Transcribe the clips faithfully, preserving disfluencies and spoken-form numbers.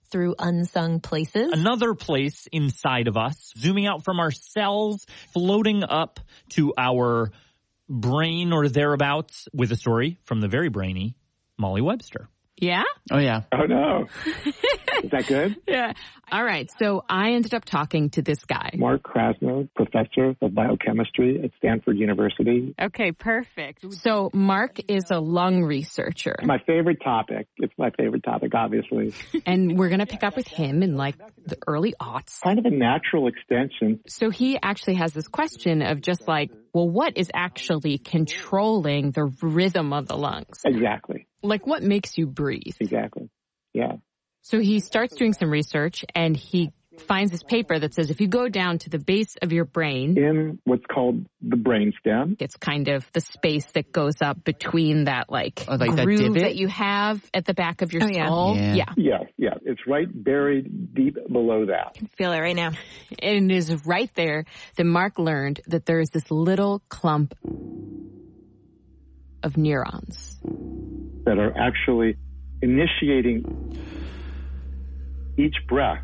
through unsung places. Another place inside of us, zooming out from our cells, floating up to our brain or thereabouts with a story from the very brainy Molly Webster. Yeah? Oh, yeah. Oh, no. Is that good? Yeah. All right. So I ended up talking to this guy. Mark Krasno, professor of biochemistry at Stanford University. Okay, perfect. So Mark is a lung researcher. My favorite topic. It's my favorite topic, obviously. And we're going to pick up with him in like the early aughts. Kind of a natural extension. So he actually has this question of just like, well, what is actually controlling the rhythm of the lungs? Exactly. Like what makes you breathe? Exactly. Yeah. So he starts doing some research and he finds this paper that says if you go down to the base of your brain, in what's called the brainstem, it's kind of the space that goes up between that like, oh, like groove that, that you have at the back of your oh, skull. Yeah. Yeah. Yeah, yeah. It's right buried deep below that. I can feel it right now. And it is right there that Mark learned that there is this little clump of neurons that are actually initiating each breath.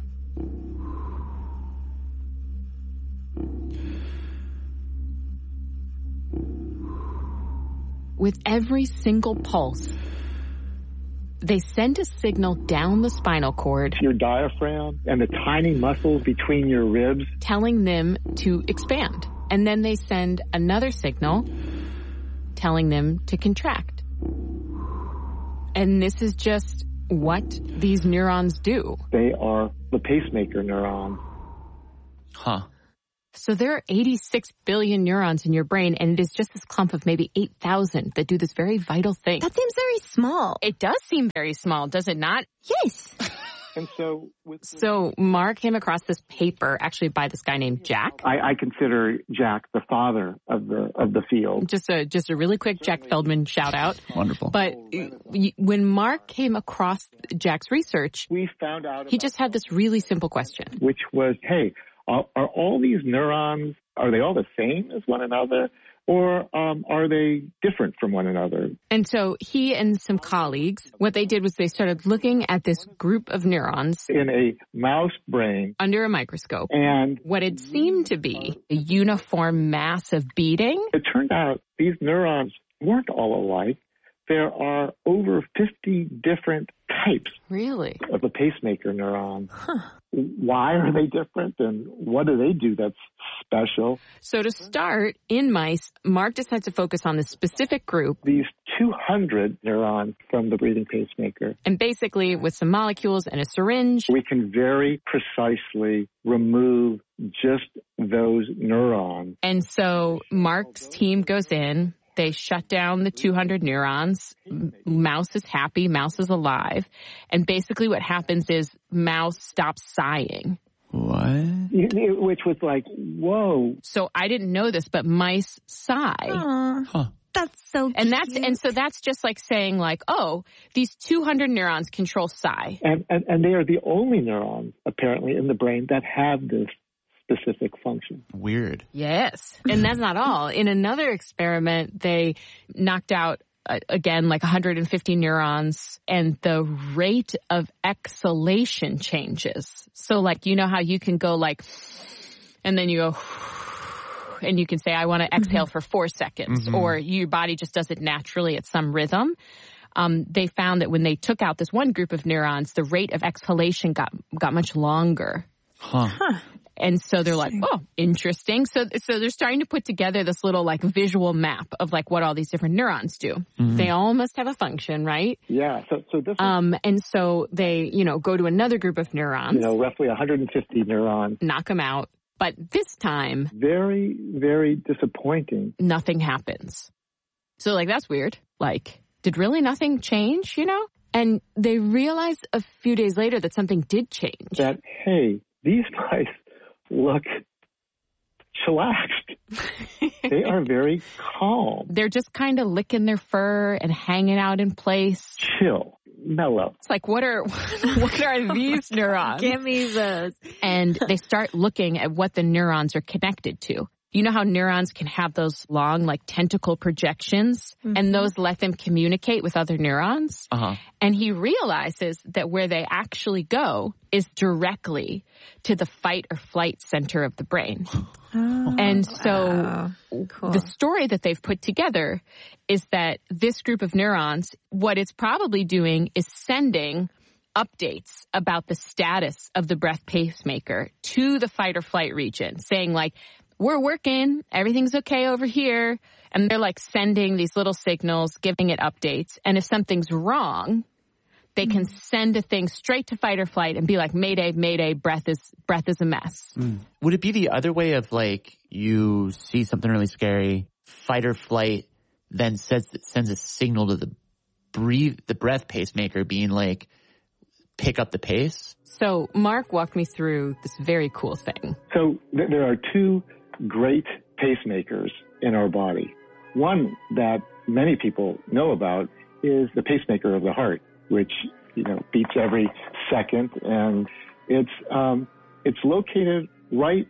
With every single pulse, they send a signal down the spinal cord, Your diaphragm and the tiny muscles between your ribs. telling them to expand. And then they send another signal telling them to contract. And this is just what these neurons do. They are the pacemaker neuron. Huh. So there are eighty-six billion neurons in your brain, and it is just this clump of maybe eight thousand that do this very vital thing. That seems very small. It does seem very small, does it not? Yes. And so, with So Mark came across this paper, actually by this guy named Jack. I, I consider Jack the father of the of the field. Just a just a really quick Jack Feldman shout out. Wonderful. But y- when Mark came across Jack's research, We found out he just had this really simple question. which was, hey, are, are all these neurons, are they all the same as one another? Or um, are they different from one another? And so he and some colleagues, what they did was they started looking at this group of neurons In a mouse brain, under a microscope. and What had seemed to be a uniform mass of beating. it turned out these neurons weren't all alike. There are over fifty different types Really? of the pacemaker neuron. Why are they different, and what do they do that's special? So to start, in mice, Mark decides to focus on this specific group, These two hundred neurons from the breathing pacemaker, and basically with some molecules and a syringe, we can very precisely remove just those neurons. and so Mark's team goes in, they shut down the two hundred neurons, M- mouse is happy, mouse is alive, and basically what happens is mouse stops sighing. What? Which was like, whoa. So I didn't know this, but mice sigh. Aw, Huh. that's so cute. And that's and so that's just like saying like, oh, these two hundred neurons control sigh. And, and, and they are the only neurons, apparently, in the brain that have this specific function. Weird. Yes. And that's not all. In another experiment, they knocked out, uh, again, like one hundred fifty neurons, and the rate of exhalation changes. So, like, you know how you can go like, and then you go, and you can say, I want to exhale for four seconds, Mhm. or your body just does it naturally at some rhythm. Um, they found that when they took out this one group of neurons, the rate of exhalation got got much longer. Huh. And so they're like, oh, interesting. So so they're starting to put together this little like visual map of like what all these different neurons do. Mhm. They all must have a function, right? Yeah, so, so this is, Um, and so they, you know, go to another group of neurons, you know, roughly one hundred fifty neurons. knock them out. But this time, Very, very disappointing. nothing happens. So like, that's weird. Like, did really nothing change, you know? And they realized a few days later that something did change. That, hey, these mice look chillaxed. They are very calm, They're just kind of licking their fur and hanging out in place. chill, mellow. It's like, what are what are these neurons? Give me those. And they start looking at what the neurons are connected to. You know how neurons can have those long, like, tentacle projections, mm-hmm. and those let them communicate with other neurons? Uh-huh. And he realizes that where they actually go is directly to the fight or flight center of the brain. Oh, and so wow. Cool. the story that they've put together is that this group of neurons, what it's probably doing is sending updates about the status of the breath pacemaker to the fight or flight region, saying like, we're working, everything's okay over here. And they're like sending these little signals, giving it updates. And if something's wrong, they can mm. send a thing straight to fight or flight and be like, mayday, mayday, breath is breath is a mess. Mm. Would it be the other way of like you see something really scary, fight or flight, then says sends a signal to the breathe the breath pacemaker being like, pick up the pace? So Mark walked me through this very cool thing. So th- there are two great pacemakers in our body. One that many people know about is the pacemaker of the heart, which, you know, beats every second, and it's um, it's located right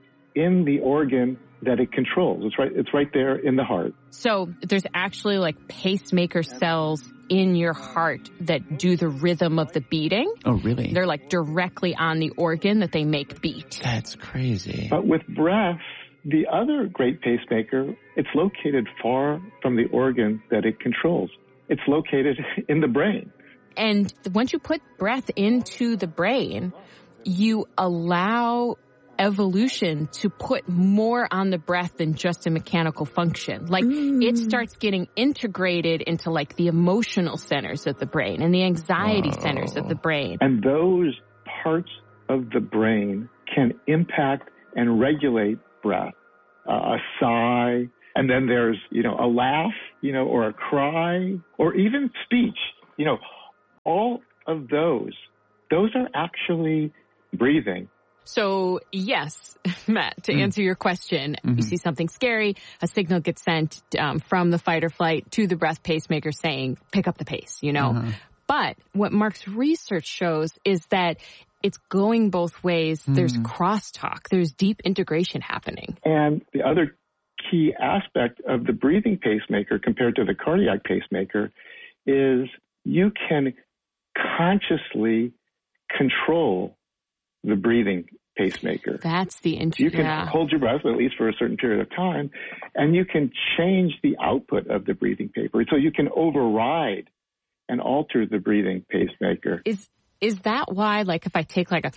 in the organ that it controls. It's right it's right there in the heart. So there's actually like pacemaker cells in your heart that do the rhythm of the beating. Oh, really? They're like directly on the organ that they make beat. That's crazy. But with breath, the other great pacemaker, it's located far from the organ that it controls. It's located in the brain. And once you put breath into the brain, you allow evolution to put more on the breath than just a mechanical function. Like mm. it starts getting integrated into like the emotional centers of the brain and the anxiety Whoa. centers of the brain. And those parts of the brain can impact and regulate breath. Uh, a sigh, and then there's, you know, a laugh, you know, or a cry, or even speech. You know, all of those, those are actually breathing. So, yes, Matt, to mm. answer your question, mm-hmm. you see something scary, a signal gets sent um, from the fight or flight to the breath pacemaker saying, pick up the pace, you know. Uh-huh. But what Mark's research shows is that it's going both ways. Mm. There's crosstalk. There's deep integration happening. And the other key aspect of the breathing pacemaker compared to the cardiac pacemaker is you can consciously control the breathing pacemaker. That's the interesting. You can yeah. hold your breath at least for a certain period of time, and you can change the output of the breathing paper. So you can override and alter the breathing pacemaker. Is is that why, like, if I take like a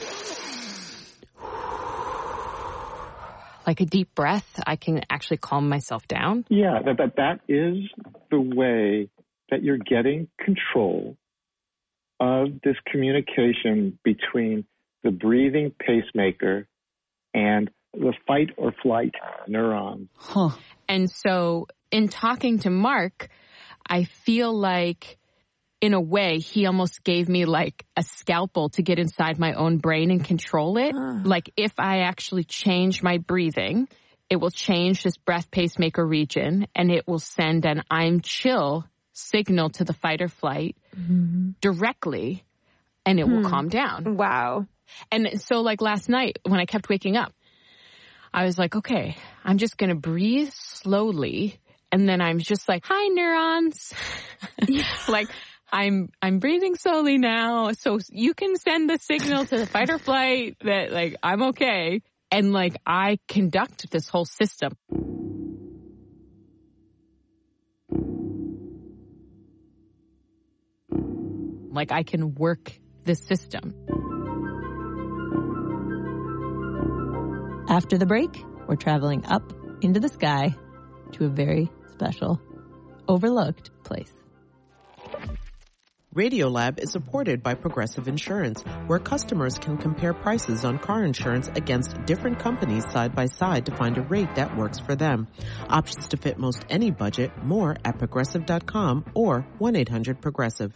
like a deep breath, I can actually calm myself down? Yeah, that that, that is the way that you're getting control of this communication between the breathing pacemaker and the fight or flight neurons. Huh. And so in talking to Mark, I feel like in a way he almost gave me like a scalpel to get inside my own brain and control it. Uh. Like if I actually change my breathing, it will change this breath pacemaker region and it will send an I'm chill signal to the fight or flight mm-hmm. directly, and it hmm. will calm down. Wow. And so like last night when I kept waking up, I was like, okay, I'm just going to breathe slowly. And then I'm just like, hi, neurons. Like I'm, I'm breathing slowly now. So you can send the signal to the fight or flight that like, I'm okay. And like, I conduct this whole system. Like I can work this system. After the break, we're traveling up into the sky to a very special, overlooked place. Radiolab is supported by Progressive Insurance, where customers can compare prices on car insurance against different companies side by side to find a rate that works for them. Options to fit most any budget, more at progressive dot com or one eight hundred progressive.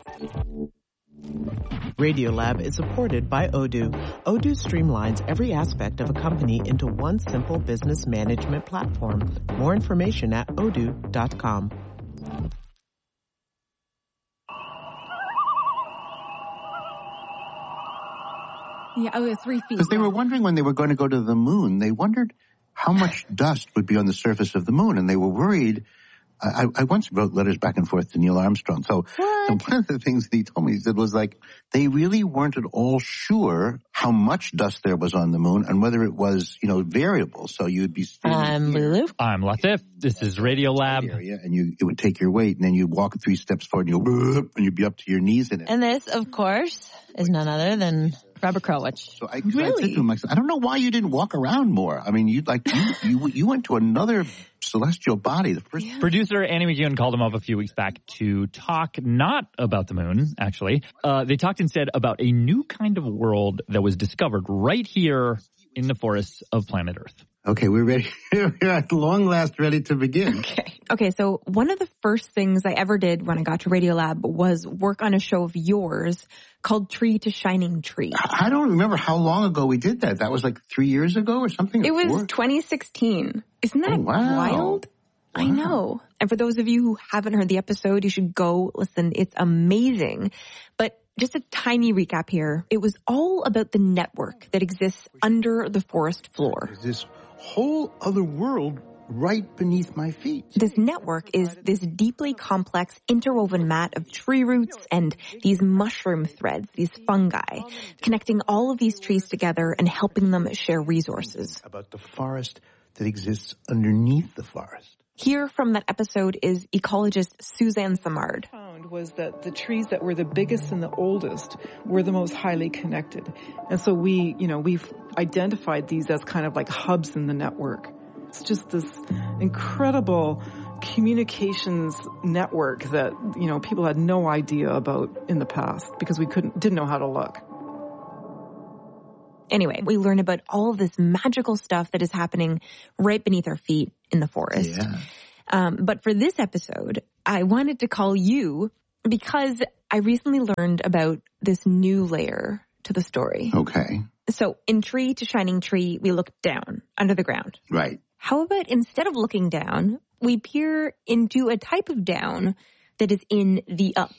Radiolab is supported by Odoo. Odoo streamlines every aspect of a company into one simple business management platform. More information at odoo dot com. Yeah, oh, three feet. Because they yeah. were wondering when they were going to go to the moon. They wondered how much dust would be on the surface of the moon, and they were worried. I, I once wrote letters back and forth to Neil Armstrong. So one of the things that he told me, he said, was like, they really weren't at all sure how much dust there was on the moon and whether it was, you know, variable. So you'd be standing I'm here, Lulu. I'm Latif. This is Radio Lab. area, and you, it would take your weight, and then you'd walk three steps forward, and you'd, and you'd be up to your knees in it. And this, of course, is none other than Robert Krulwich. So I, really? I said to him, I said, I don't know why you didn't walk around more. I mean, you like you you, you went to another celestial body. The first yeah. Producer Annie McEwen called him up a few weeks back to talk not about the moon, actually. Uh, they talked instead about a new kind of world that was discovered right here in the forests of planet Earth. Okay, we're ready. We're at long last ready to begin. Okay. Okay, so one of the first things I ever did when I got to Radiolab was work on a show of yours called Tree to Shining Tree. I don't remember how long ago we did that. That was like three years ago or something? It or was four? twenty sixteen. Isn't that oh, wow. wild? Wow. I know. And for those of you who haven't heard the episode, you should go listen. It's amazing. But just a tiny recap here. It was all about the network that exists under the forest floor. This whole other world right beneath my feet. This network is this deeply complex interwoven mat of tree roots and these mushroom threads, these fungi, connecting all of these trees together and helping them share resources. About the forest that exists underneath the forest. Here from that episode is ecologist Suzanne Simard. Found was that the trees that were the biggest and the oldest were the most highly connected. And so we, you know, we've identified these as kind of like hubs in the network. It's just this incredible communications network that, you know, people had no idea about in the past because we couldn't, didn't know how to look. Anyway, we learn about all of this magical stuff that is happening right beneath our feet in the forest. Yeah. Um, but for this episode, I wanted to call you because I recently learned about this new layer to the story. Okay. So in Tree to Shining Tree, we look down under the ground. Right. How about instead of looking down, we peer into a type of down that is in the up?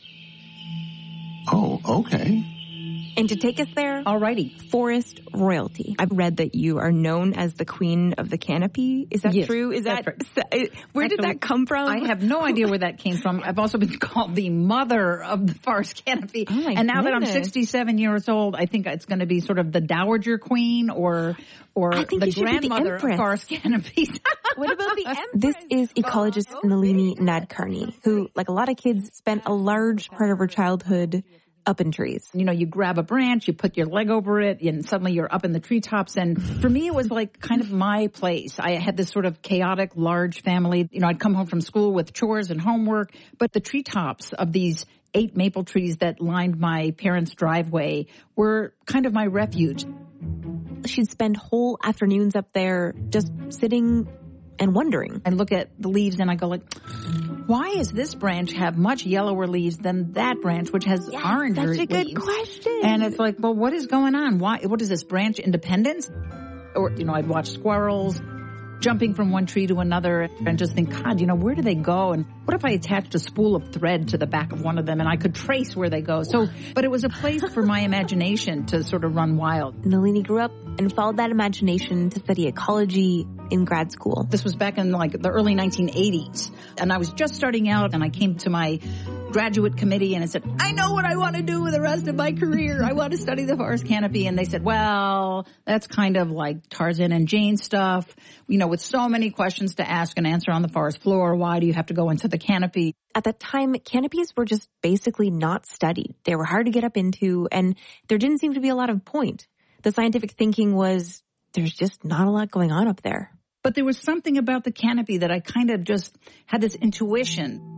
Oh, okay. And to take us there, alrighty, forest royalty. I've read that you are known as the queen of the canopy. Is that yes, true? Is that right. Where did that come from? I have no idea where that came from. I've also been called the mother of the forest canopy. Oh my and now goodness. that I'm sixty-seven years old, I think it's going to be sort of the dowager queen or or I think the you should grandmother be the of forest canopies. What about the empress? This is ecologist Nalini Nadkarni, who, like a lot of kids, spent a large part of her childhood up in trees. You know, you grab a branch, you put your leg over it, and suddenly you're up in the treetops. And for me, it was like kind of my place. I had this sort of chaotic, large family. You know, I'd come home from school with chores and homework, but the treetops of these eight maple trees that lined my parents' driveway were kind of my refuge. She'd spend whole afternoons up there just sitting and wondering. I look at the leaves and I go like, why does this branch have much yellower leaves than that branch, which has yes, orange leaves? That's a good question. And it's like, well, what is going on? Why? What is this, branch independence? Or, you know, I'd watch squirrels jumping from one tree to another and just think, God, you know, where do they go? And what if I attached a spool of thread to the back of one of them and I could trace where they go? So, but it was a place for my imagination to sort of run wild. Nalini grew up and followed that imagination to study ecology in grad school. This was back in like the early nineteen eighties. And I was just starting out and I came to my graduate committee and I said, I know what I want to do with the rest of my career. I want to study the forest canopy. And they said, well, that's kind of like Tarzan and Jane stuff. You know, with so many questions to ask and answer on the forest floor, why do you have to go into the canopy? At that time, canopies were just basically not studied. They were hard to get up into and there didn't seem to be a lot of point. The scientific thinking was there's just not a lot going on up there. But there was something about the canopy that I kind of just had this intuition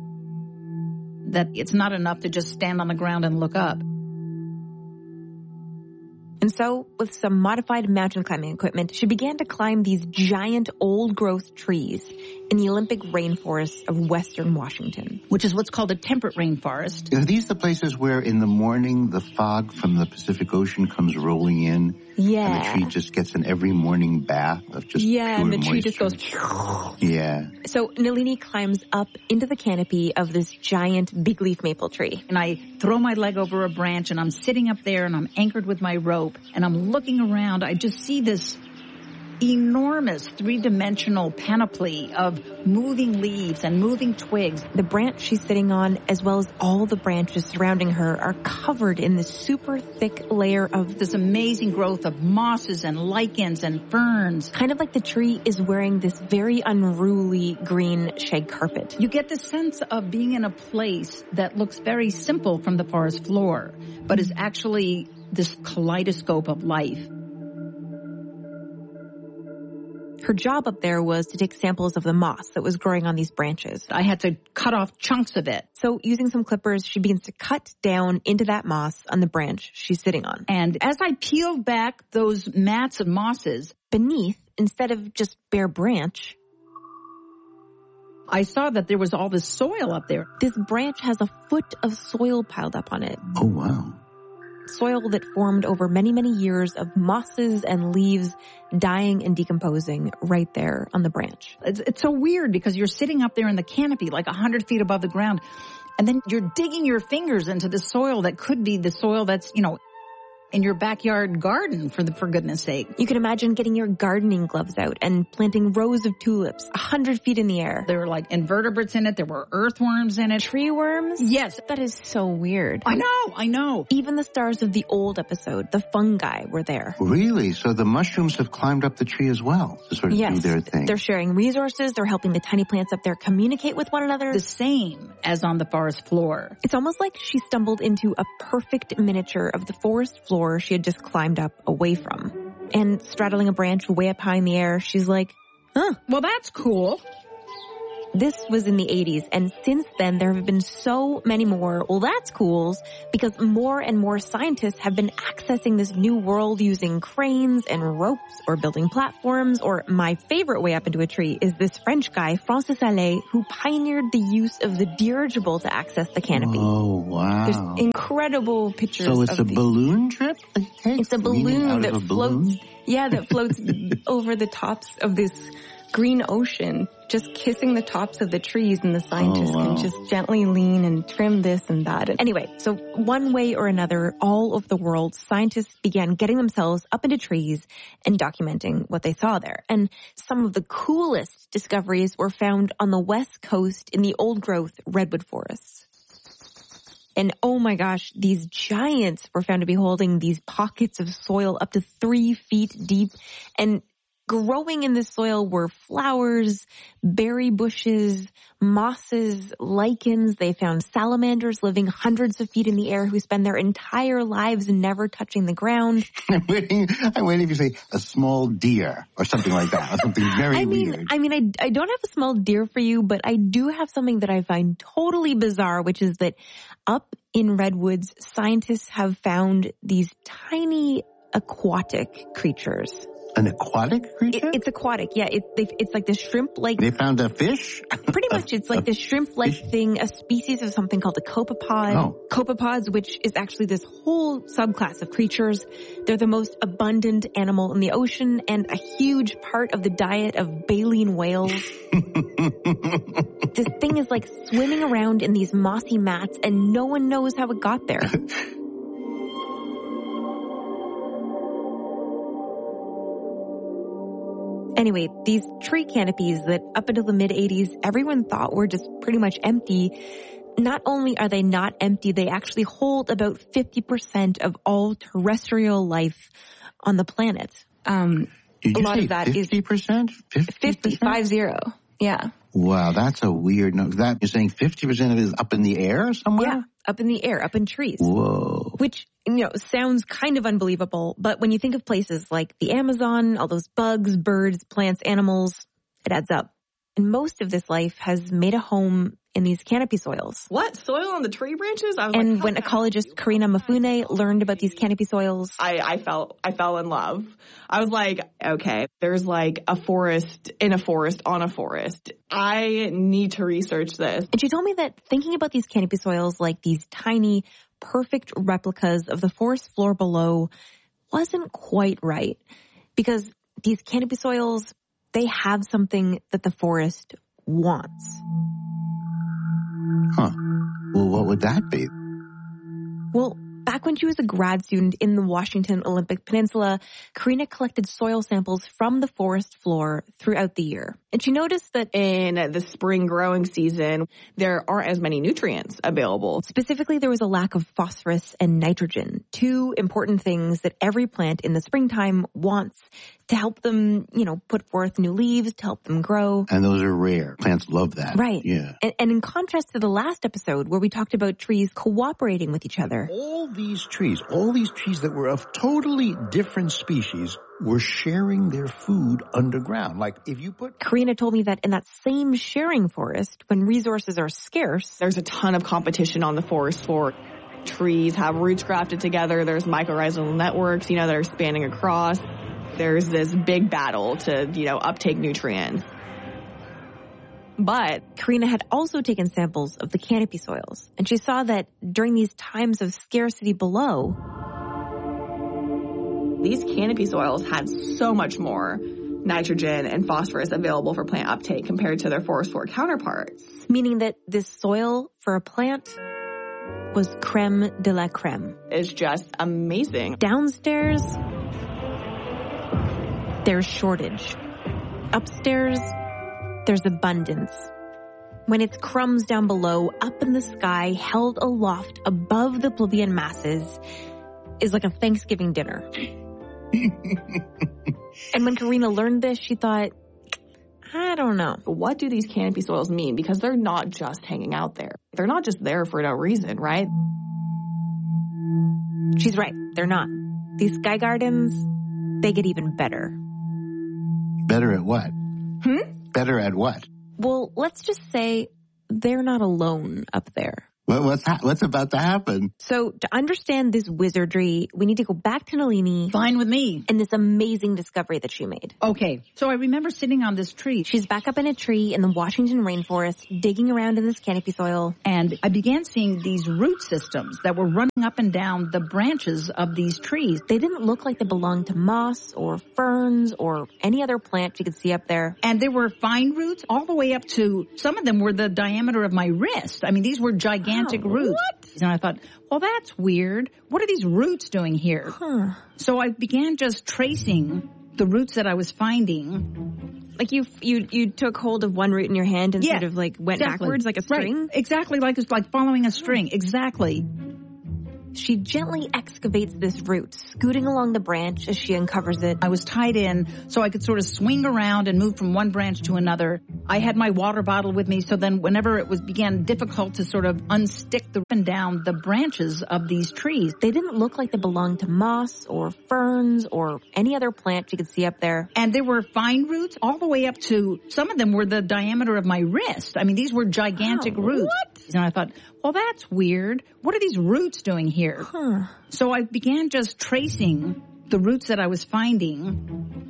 that it's not enough to just stand on the ground and look up. And so, with some modified mountain climbing equipment, she began to climb these giant old-growth trees in the Olympic rainforests of western Washington. Which is what's called a temperate rainforest. Are these the places where in the morning the fog from the Pacific Ocean comes rolling in? Yeah. And the tree just gets an every morning bath of just Yeah, pure and the tree moisture. just goes... Yeah. So Nalini climbs up into the canopy of this giant big leaf maple tree. And I throw my leg over a branch and I'm sitting up there and I'm anchored with my rope and I'm looking around. I just see this enormous three-dimensional panoply of moving leaves and moving twigs. The branch she's sitting on, as well as all the branches surrounding her, are covered in this super thick layer of this amazing growth of mosses and lichens and ferns. Kind of like the tree is wearing this very unruly green shag carpet. You get the sense of being in a place that looks very simple from the forest floor, but is actually this kaleidoscope of life. Her job up there was to take samples of the moss that was growing on these branches. I had to cut off chunks of it. So using some clippers, she begins to cut down into that moss on the branch she's sitting on. And as I peeled back those mats of mosses, beneath, instead of just bare branch, I saw that there was all this soil up there. This branch has a foot of soil piled up on it. Oh, wow. Soil that formed over many, many years of mosses and leaves dying and decomposing right there on the branch. It's, it's so weird because you're sitting up there in the canopy like a hundred feet above the ground, and then you're digging your fingers into the soil that could be the soil that's, you know, in your backyard garden, for the for goodness sake. You can imagine getting your gardening gloves out and planting rows of tulips a hundred feet in the air. There were like invertebrates in it. There were earthworms in it. Tree worms? Yes. That is so weird. I know, I know. Even the stars of the old episode, the fungi, were there. Really? So the mushrooms have climbed up the tree as well to sort of yes. do their thing. They're sharing resources. They're helping the tiny plants up there communicate with one another. The same as on the forest floor. It's almost like she stumbled into a perfect miniature of the forest floor she had just climbed up away from. And straddling a branch way up high in the air, she's like, huh, well, that's cool. This was in the eighties, and since then there have been so many more, well, that's cools, because more and more scientists have been accessing this new world using cranes and ropes or building platforms, or my favorite way up into a tree is this French guy, Francis Allais, who pioneered the use of the dirigible to access the canopy. Oh, wow. There's incredible pictures So it's of a these. balloon trip? It's a balloon that floats, balloon? yeah, that floats over the tops of this green ocean, just kissing the tops of the trees, and the scientists oh, wow. can just gently lean and trim this and that. And anyway, so one way or another, all over the world, scientists began getting themselves up into trees and documenting what they saw there. And some of the coolest discoveries were found on the west coast in the old-growth redwood forests. And oh my gosh, these giants were found to be holding these pockets of soil up to three feet deep. And growing in the soil were flowers, berry bushes, mosses, lichens. They found salamanders living hundreds of feet in the air who spend their entire lives never touching the ground. I'm waiting, I'm waiting for you to say a small deer or something like that, or something very I mean, weird. I mean, I, I don't have a small deer for you, but I do have something that I find totally bizarre, which is that up in redwoods, scientists have found these tiny aquatic creatures. An aquatic creature? It, it's aquatic, yeah. It, they, it's like this shrimp-like... They found a fish? Pretty much, it's like this shrimp-like fish? thing, a species of something called a copepod. Oh. Copepods, which is actually this whole subclass of creatures. They're the most abundant animal in the ocean and a huge part of the diet of baleen whales. This thing is like swimming around in these mossy mats, and no one knows how it got there. Anyway, these tree canopies that up until the mid-eighties everyone thought were just pretty much empty, not only are they not empty, they actually hold about fifty percent of all terrestrial life on the planet. Um, Did you a lot say of that fifty percent? is fifty, five zero. Yeah. Wow, that's a weird number. That you're saying fifty percent of it is up in the air somewhere? Yeah, up in the air, up in trees. Whoa. Which, you know, sounds kind of unbelievable, but when you think of places like the Amazon, all those bugs, birds, plants, animals, it adds up. And most of this life has made a home in these canopy soils. What? Soil on the tree branches? I was and like, when ecologist Karina Mafune learned about these canopy soils, I, I felt I fell in love. I was like, okay, there's like a forest in a forest on a forest. I need to research this. And she told me that thinking about these canopy soils like these tiny, perfect replicas of the forest floor below wasn't quite right. Because these canopy soils, they have something that the forest wants. Huh. Well, what would that be? Well, Back when she was a grad student in the Washington Olympic Peninsula, Karina collected soil samples from the forest floor throughout the year. And she noticed that in the spring growing season, there aren't as many nutrients available. Specifically, there was a lack of phosphorus and nitrogen, two important things that every plant in the springtime wants to help them, you know, put forth new leaves, to help them grow. And those are rare. Plants love that. Right. Yeah. And, and in contrast to the last episode where we talked about trees cooperating with each other. All these trees, all these trees that were of totally different species were sharing their food underground. Like if you put... Karina told me that in that same sharing forest, when resources are scarce, there's a ton of competition on the forest floor. Trees have roots grafted together. There's mycorrhizal networks, you know, that are spanning across. There's this big battle to, you know, uptake nutrients. But Karina had also taken samples of the canopy soils, and she saw that during these times of scarcity below, these canopy soils had so much more nitrogen and phosphorus available for plant uptake compared to their forest floor counterparts. Meaning that this soil for a plant was creme de la creme. It's just amazing. Downstairs, there's shortage. Upstairs, there's abundance. When it's crumbs down below, up in the sky, held aloft above the plebeian masses, is like a Thanksgiving dinner. And when Karina learned this, she thought, I don't know. What do these canopy soils mean? Because they're not just hanging out there. They're not just there for no reason, right? She's right. They're not. These sky gardens, they get even better. Better at what? Hmm? Better at what? Well, let's just say they're not alone up there. What, what's ha- what's about to happen? So to understand this wizardry, we need to go back to Nalini. Fine with me. And this amazing discovery that she made. Okay, so I remember sitting on this tree. She's back up in a tree in the Washington rainforest, digging around in this canopy soil. And I began seeing these root systems that were running up and down the branches of these trees. They didn't look like they belonged to moss or ferns or any other plant you could see up there. And there were fine roots all the way up to, some of them were the diameter of my wrist. I mean, these were gigantic. Gigantic roots. What? And I thought, well, that's weird. What are these roots doing here? Huh. So I began just tracing the roots that I was finding. Like you, you, you took hold of one root in your hand and yeah, sort of like went exactly. backwards like a string? Right. Exactly, like it's like following a string. Exactly. She gently excavates this root, scooting along the branch as she uncovers it. I was tied in so I could sort of swing around and move from one branch to another. I had my water bottle with me, so then whenever it was began difficult to sort of unstick the up and down the branches of these trees. They didn't look like they belonged to moss or ferns or any other plant you could see up there. And there were fine roots all the way up to, some of them were the diameter of my wrist. I mean, these were gigantic wow, roots. What? And I thought, well, that's weird. What are these roots doing here? Huh. So I began just tracing the roots that I was finding.